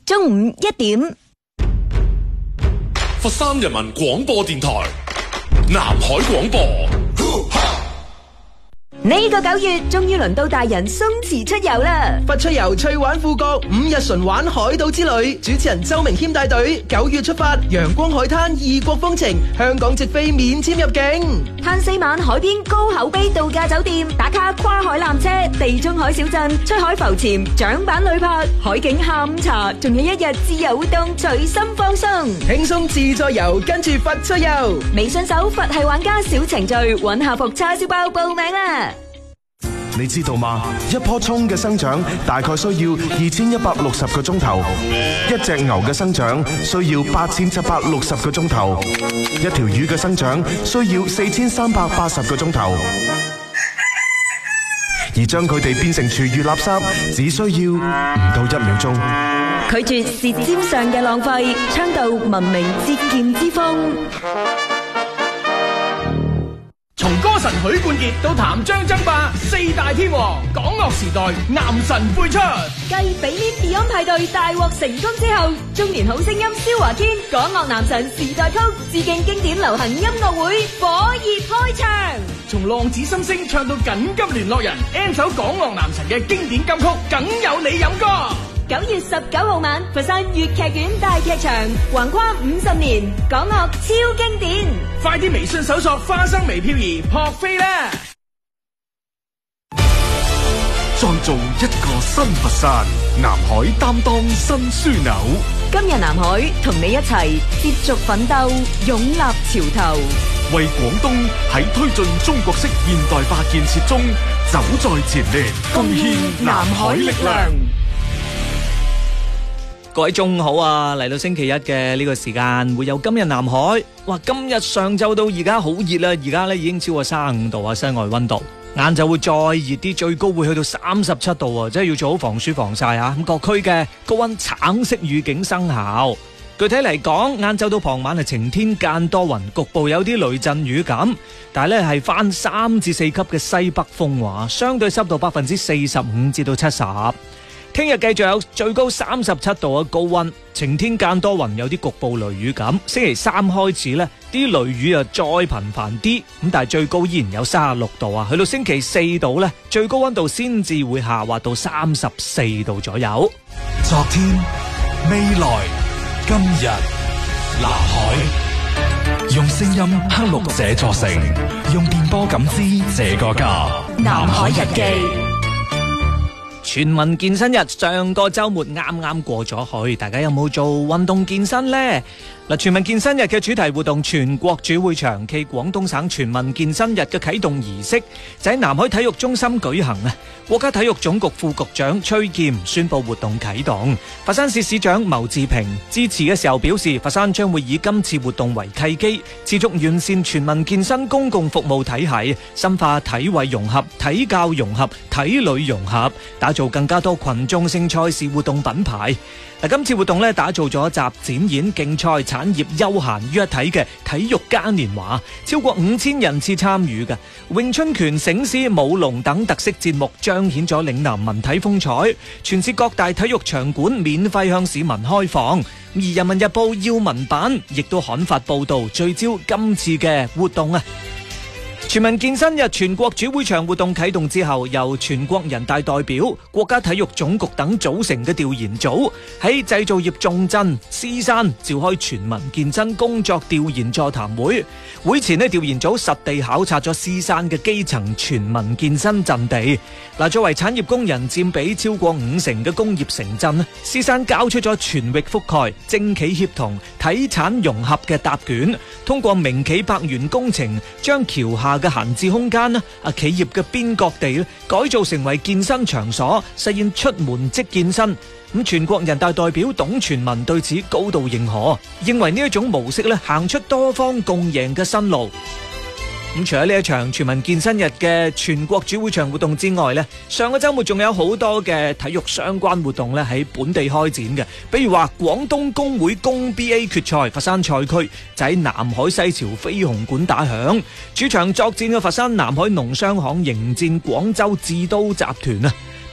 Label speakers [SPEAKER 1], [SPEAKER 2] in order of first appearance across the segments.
[SPEAKER 1] 中午1點。
[SPEAKER 2] 佛山人民廣播電台南海廣播。
[SPEAKER 1] 呢個9月終於輪到大人鬆弛出遊啦！
[SPEAKER 3] 佛出遊趣玩富國5日循環海島之旅，主持人周明謙帶隊9月出發，陽光海灘異國風情，香港直飛免簽入境，
[SPEAKER 1] 慳4晚海邊高口碑度假酒店，打卡跨海纜車、地中海小鎮、出海浮潛、槳板旅拍、海景下午茶，仲有1日自由活動，隨心放鬆，
[SPEAKER 3] 輕鬆自在遊，跟住佛出遊。
[SPEAKER 1] 微信搜佛系玩家小程序，揾下服叉燒包報名啦！
[SPEAKER 4] 你知道嗎？一棵蔥嘅生長大概需要2160個鐘頭，一隻牛嘅生長需要8760個鐘頭，一條魚嘅生長需要4380個鐘頭，而將佢哋變成廚餘垃圾，只需要唔到1秒鐘。
[SPEAKER 1] 拒絕舌尖上嘅浪費，倡導文明節儉之風。
[SPEAKER 5] 從歌神許冠傑到譚張爭霸4大天王，港樂時代男神輩出。
[SPEAKER 1] 繼比面 Beyond 派對大獲成功之後，中年好聲音蕭華堅港樂男神時代曲致敬經典流行音樂會火熱開場。
[SPEAKER 5] 從浪子心聲唱到緊急聯絡人 ，N 首港樂男神嘅經典金曲，梗有你飲歌。
[SPEAKER 1] 9月19號晚，佛山粵劇院大劇場，橫跨50年，港樂超經典。
[SPEAKER 5] 快啲微信搜索花生微漂兒撲飛啦！
[SPEAKER 2] 再做一個新佛山，南海擔當新樞紐。
[SPEAKER 1] 今日南海同你一齊接續奮鬥，勇立潮頭，
[SPEAKER 2] 為廣東喺推進中國式現代化建設中走在前列，貢獻南海力量。
[SPEAKER 6] 各位中午好啊！嚟到星期一嘅呢個時間，會有今日南海。哇！今日上晝到而家好熱啦，而家咧已經超過35度啊，室外溫度。晏晝會再熱啲，最高會去到37度啊，即係要做好防暑防曬啊！咁各區嘅高溫橙色預警生效。具體嚟講，晏晝到傍晚係晴天間多雲，局部有啲雷陣雨咁。但係咧係翻3至4級嘅西北風話，相對濕度45%至到70%。聽日繼續有最高37度嘅高溫，晴天間多雲，有啲局部雷雨咁。星期3開始呢啲雷雨又再頻繁啲，咁但係最高依然有36度啊。去到星期4度呢，最高溫度先至會下滑到34度左右。
[SPEAKER 7] 昨天、未來、今日，南海，用聲音刻錄這座城，用電波感知這個家。
[SPEAKER 1] 南海日記。
[SPEAKER 6] 全民健身日上個週末啱啱過咗去，大家有冇做運動健身呢？嗱，全民健身日嘅主題活動全國主會場暨廣東省全民健身日嘅啟動儀式就喺南海體育中心舉行啊！國家體育總局副局長崔健宣布活動啟動。佛山市市長牟志平致辭嘅時候表示，佛山將會以今次活動為契機，持續完善全民健身公共服務體系，深化體衛融合、體教融合、體旅融合，打造更加多群眾性賽事活動品牌。今次活動咧打造咗集展演、競賽、產業、休閒於一體嘅體育嘉年華，超過5000人次參與嘅詠春拳、醒獅、舞龍等特色節目，彰顯咗嶺南文體風采。全市各大體育場館免費向市民開放，而《人民日報》要聞版亦都刊發報導，聚焦今次嘅活動啊！全民健身日全國主會場活動啟動之後，由全國人大代表、國家體育總局等組成嘅調研組喺製造業重鎮獅山召開全民健身工作調研座談會。會前呢，調研組實地考察咗獅山嘅基層全民健身陣地。作為產業工人佔比超過50%嘅工業城鎮，獅山交出咗全域覆蓋、政企協同、體產融合嘅答卷，通過名企百元工程，將橋下嘅閒置空間企業嘅邊角地改造成為健身場所，實現出門即健身。全國人大代表董存文對此高度認可，認為呢一種模式行出多方共贏嘅新路。除咗呢一場全民健身日嘅全國主會場活動之外呢，上個週末仲有好多嘅體育相關活動喺本地開展嘅，比如話廣東工會工 BA 決賽佛山賽區就喺南海西樵飛鴻館打響，主場作戰嘅佛山南海農商行迎戰廣州智都集團啊。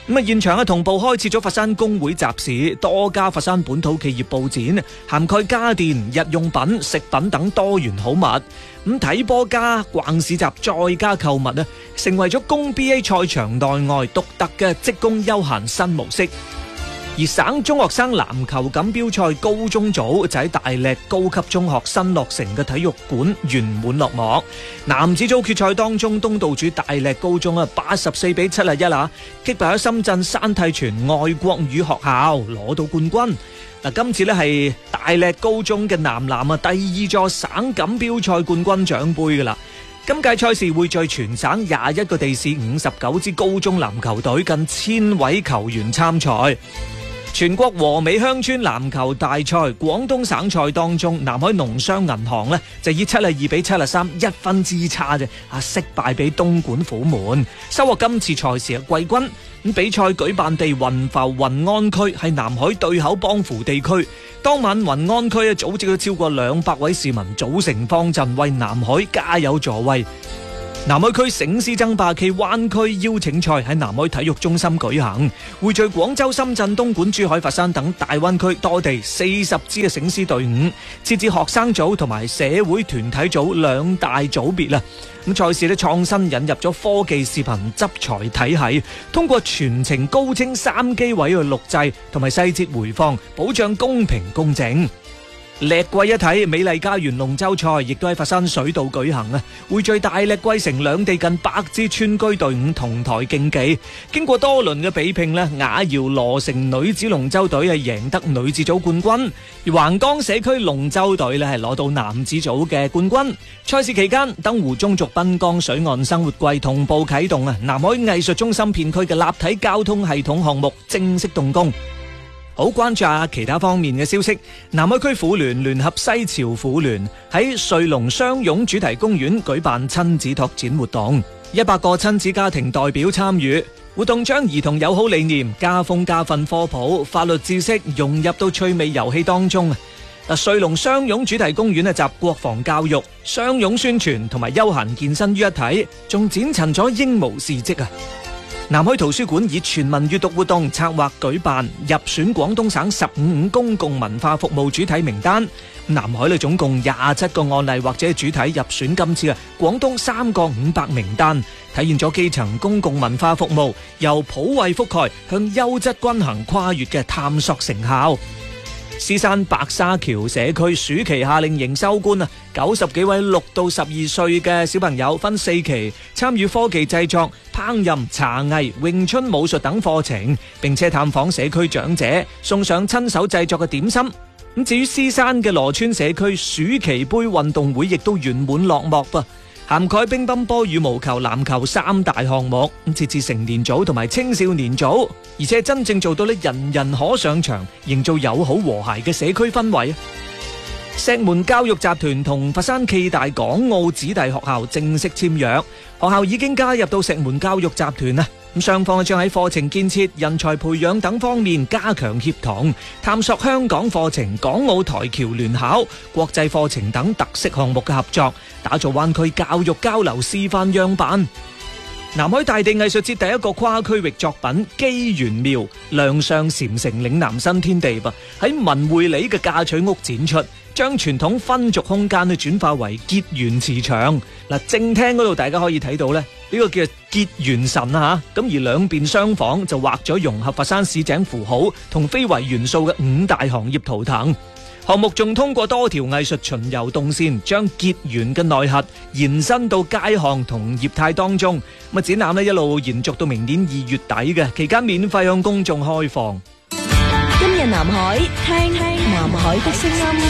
[SPEAKER 6] 現場同步開設咗佛山工會集市，多家佛山本土企業佈展，涵蓋家電、日用品、食品等多元好物。睇波加逛市集，再加購物咧，成為咗供 BA 賽場內外獨特嘅職工休閒新模式。而省中學生籃球錦標賽高中組就喺大瀝高級中學新落成嘅體育館圓滿落幕。男子組決賽當中，東道主大瀝高中84比71擊敗咗深圳山蒂泉外國語學校，攞到冠軍。今次係大瀝高中嘅男籃第2座省錦標賽冠軍獎杯噶啦。今屆賽事匯聚全省21個地市59支高中籃球隊，近1000位球員參賽。全國和美鄉村籃球大賽廣東省賽當中，南海農商銀行就以72比73一分之差啫，惜敗俾東莞虎門，收穫今次賽事嘅季軍。比賽舉辦地雲浮雲安區係南海對口幫扶地區，當晚雲安區組織咗超過200位市民組成方陣，為南海加油助威。南海區醒獅爭霸暨灣區邀請賽喺南海體育中心舉行，匯聚廣州、深圳、東莞、珠海、佛山等大灣區多地40支嘅醒獅隊伍，設置學生組同埋社會團體組2大組別啦。賽事創新引入咗科技視頻執裁體系，通過全程高清3機位去錄製同埋細節回放，保障公平公正。瀝桂一體美麗家園龍舟賽亦都喺佛山水道舉行啊，匯聚大瀝桂城兩地近100支村居隊伍同台競技。經過多輪嘅比拼咧，雅瑤羅城女子龍舟隊係贏得女子組冠軍，而橫江社區龍舟隊咧係攞到男子組嘅冠軍。賽事期間，登湖中軸濱江水岸生活季同步啟動啊，南海藝術中心片區嘅立體交通系統項目正式動工。好，關注下其他方面嘅消息。南海區婦聯聯合西樵婦聯喺瑞龍雙湧主題公園舉辦親子拓展活動，100個親子家庭代表參與活動，將兒童友好理念、家風家訓科普、法律知識融入到趣味遊戲當中。瑞龍雙湧主題公園集國防教育、雙湧宣傳同埋休閒健身於一體，仲展陳咗鸚鵡事蹟啊！南海圖書館以全民閱讀活動策劃舉辦，入選廣東省15公共文化服務主體名單。南海總共27個案例或者主體入選今次廣東3個500名單，體現咗基層公共文化服務由普惠覆蓋向優質均衡跨越嘅探索成效。獅山白沙橋社區暑期夏令營收官90幾位6到12歲嘅小朋友分4期參與科技製作、烹飪、茶藝、詠春武術等課程，並且探訪社區長者，送上親手製作嘅點心。至於獅山嘅羅村社區暑期杯運動會亦都圓滿落幕噃，涵蓋乒乓波、羽毛球、籃球3大項目，設置成年組同埋青少年組，而且真正做到人人可上場，營造友好和諧嘅社區氛圍。石門教育集團同佛山暨大港澳子弟學校正式簽約，學校已經加入到石門教育集團啦。雙方將喺課程建設、人才培養等方面加強協同，探索香港課程、港澳台僑聯考、國際課程等特色項目嘅合作，打造灣區教育交流示範樣板。南海大地藝術節第一個跨區域作品機緣妙亮相禪城嶺南新天地噃，喺文匯里嘅嫁娶屋展出，將傳統分族空間轉化為結緣磁場。正廳嗰度大家可以睇到呢個叫結緣神咁而兩邊雙房就畫咗融合佛山市井符號同非遺元素嘅5大行業圖騰。項目仲通過多條藝術巡遊動線，將結緣嘅內核延伸到街巷同業態當中。展覽一路延續到明年2月底嘅，期間免費向公眾開放。
[SPEAKER 1] 今日南海，聽南海的聲音。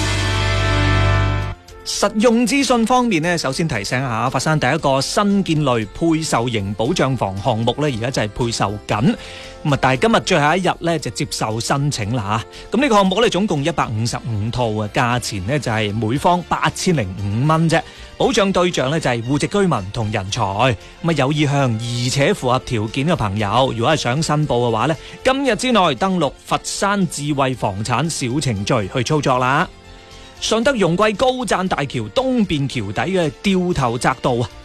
[SPEAKER 6] 實用資訊方面呢，首先提醒下，佛山第一個新建類配售型保障房項目呢，而家就係配售緊。但係今日最後一日呢，就接受申請啦嚇。咁呢個項目呢，總共155套嘅，價錢呢就係每方8005蚊啫。保障對象呢就係戶籍居民同人才。有意向而且符合條件嘅朋友，如果係想申報嘅話呢，今日之內登錄佛山智慧房產小程序去操作啦。順德容桂高贊大橋東邊橋底嘅掉頭匝道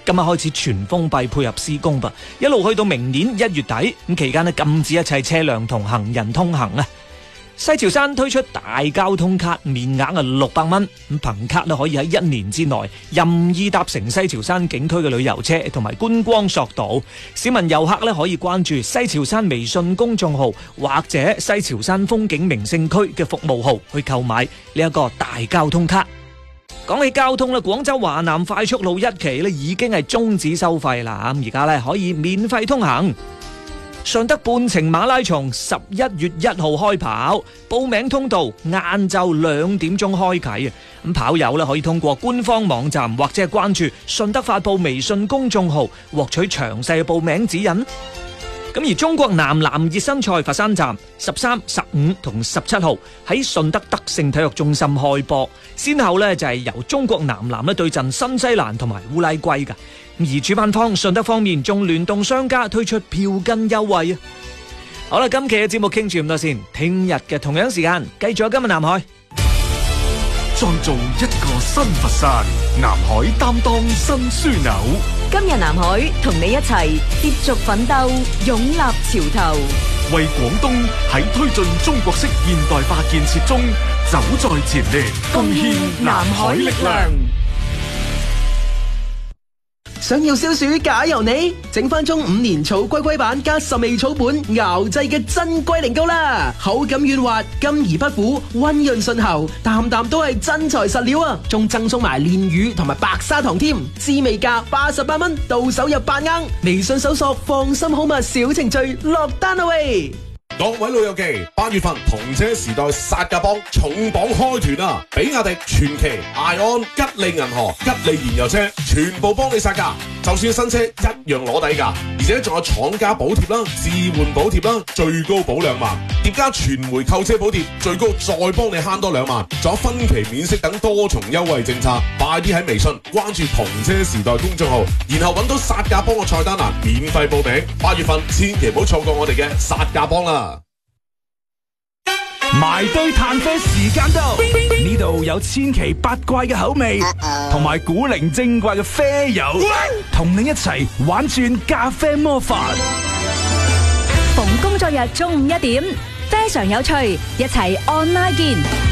[SPEAKER 6] 今日開始全封閉配合施工噃，一路去到明年1月底。咁期間呢，禁止一切車輛同行人通行啊。西樵山推出大交通卡，面額600蚊，咁憑卡呢可以喺1年之內任意搭乘西樵山景區嘅旅遊車同埋觀光索道。市民遊客呢可以關注西樵山微信公眾號或者西樵山風景名勝區嘅服務號去購買呢一個大交通卡。講起交通咧，廣州華南快速路1期咧已經係終止收費啦，咁而家咧可以免費通行。順德半程馬拉松11月1號開跑，報名通道晏晝2點鐘開啟啊！咁跑友咧可以通過官方網站或者係關注順德發佈微信公眾號獲取詳細嘅報名指引。咁而中國男籃熱身賽佛山站13、15同17號喺順德德勝體育中心開波，先後呢就係由中國男籃咧對陣新西蘭同埋烏拉圭噶。而主辦方順德方面仲聯動商家推出票根優惠啊！好啦，今期嘅節目傾住咁多先，聽日嘅同樣時間繼續有今日南海。
[SPEAKER 2] 再做一個新佛山，南海擔當新樞紐。
[SPEAKER 1] 今日南海同你一齊接續奮鬥，勇立潮頭，
[SPEAKER 2] 為廣東喺推進中國式現代化建設中走在前列，貢獻南海力量。
[SPEAKER 3] 想要消暑假由你，整翻中5年草龜龜版加10味草本熬製嘅真龜苓膏啦，口感軟滑，甘而不苦，溫潤順喉，啖啖都係真材實料啊！仲贈送埋煉乳同埋白砂糖添，滋味價88蚊，到手入8盎。微信搜索放心好物小程序落單啦喂！
[SPEAKER 8] 各位老友記，8月份同車時代殺價幫重磅開團啊！比亞迪、傳祺、艾安、吉利銀河、吉利燃油車，全部幫你殺價，就算新車一樣攞底價，而且仲有廠家補貼啦、置換補貼啦，最高保2萬，疊加全回購車補貼，最高再幫你慳多2萬，仲有分期免息等多重優惠政策。快啲喺微信關注同車時代公眾號，然後揾到殺價幫嘅菜單欄，免費報名。8月份千祈唔好錯過我哋嘅殺價幫啦！
[SPEAKER 7] 埋堆嘆啡時間到，呢度有千奇百怪嘅口味，同埋古靈精怪嘅啡友，同你一齊玩轉咖啡魔法。
[SPEAKER 1] 逢工作日中午1點，非常有趣，一齊 online 見。